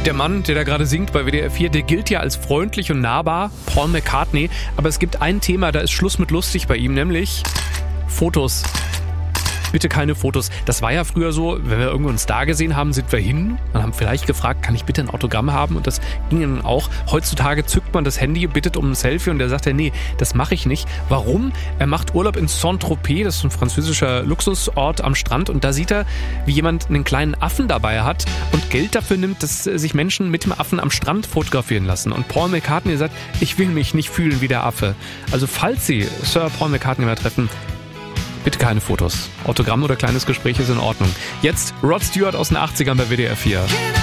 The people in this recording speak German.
Der Mann, der da gerade singt bei WDR 4, der gilt ja als freundlich und nahbar, Paul McCartney. Aber es gibt ein Thema, da ist Schluss mit lustig bei ihm, nämlich Fotos. Bitte keine Fotos. Das war ja früher so, wenn wir irgendwo einen Star gesehen haben, sind wir hin und haben vielleicht gefragt, kann ich bitte ein Autogramm haben? Und das ging dann auch. Heutzutage zückt man das Handy, bittet um ein Selfie und der sagt ja, nee, das mache ich nicht. Warum? Er macht Urlaub in Saint-Tropez, das ist ein französischer Luxusort am Strand und da sieht er, wie jemand einen kleinen Affen dabei hat und Geld dafür nimmt, dass sich Menschen mit dem Affen am Strand fotografieren lassen. Und Paul McCartney sagt, ich will mich nicht fühlen wie der Affe. Also falls Sie Sir Paul McCartney mal treffen, bitte keine Fotos. Autogramm oder kleines Gespräch ist in Ordnung. Jetzt Rod Stewart aus den 80ern bei WDR 4.